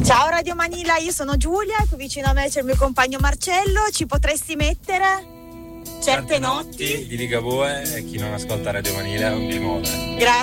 Ciao Radio Manila, io sono Giulia e qui vicino a me c'è il mio compagno Marcello. Ci potresti mettere Certe notti di Ligabue, e chi non ascolta Radio Manila è un bimone. Grazie.